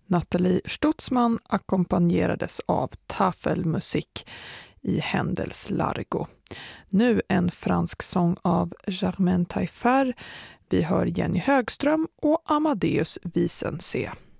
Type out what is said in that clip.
Nathalie Stutzmann ackompanjerades av Tafelmusik i Händels Largo. Nu en fransk sång av Germaine Taillefer. Vi hör Jenny Högström och Amadeus Wiesense.